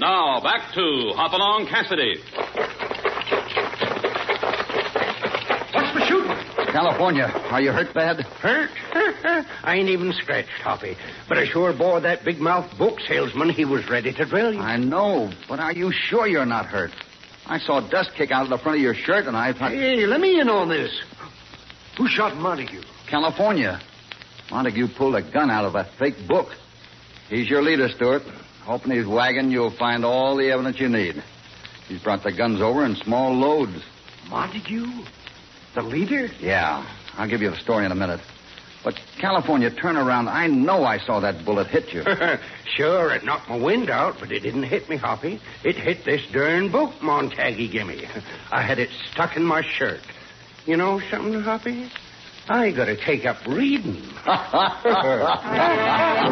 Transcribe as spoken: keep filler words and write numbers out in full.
Now, back to Hopalong Cassidy. What's the shooting? California, are you hurt bad? Hurt? I ain't even scratched, Hoppy. But I sure bore that big-mouthed book salesman. He was ready to drill you. I know, but are you sure you're not hurt? I saw dust kick out of the front of your shirt, and I thought... Hey, let me in on this. Who shot Montague? California. Montague pulled a gun out of a fake book. He's your leader, Stewart. Open his wagon, you'll find all the evidence you need. He's brought the guns over in small loads. Montague? The leader? Yeah. I'll give you the story in a minute. But, California, turn around. I know I saw that bullet hit you. Sure, it knocked my wind out, but it didn't hit me, Hoppy. It hit this darn book Montague gimme. I had it stuck in my shirt. You know something, Hoppy? I gotta take up reading.